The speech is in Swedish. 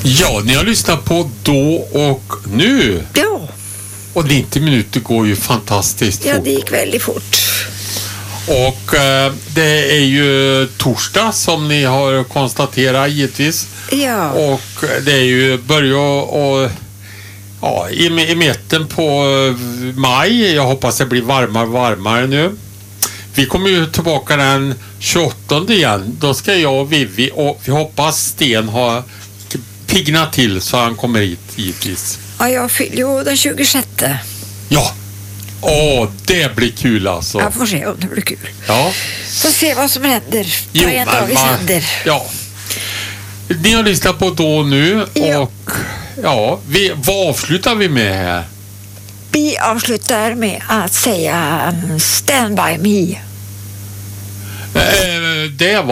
Ja, ni har lyssnat på Då och nu. Ja. Och 90 minuter går ju fantastiskt fort. Ja, det gick väldigt fort. Och det är ju torsdag som ni har konstaterat givetvis. Ja. Och det är ju i mitten på maj. Jag hoppas det blir varmare nu. Vi kommer ju tillbaka den 28 igen. Då ska jag och Vivi, och vi hoppas Sten har piggnat till så han kommer hit givetvis. Ja, jag fyller ju den 26. Ja. Det blir kul alltså. Jag får se om det blir kul. Ja. Får se vad som händer. Ta en dag i sänder. Ja. Ni har lyssnat på Då och nu. Ja. Och vad avslutar vi med här? Vi avslutar med att säga Stand by me. Det var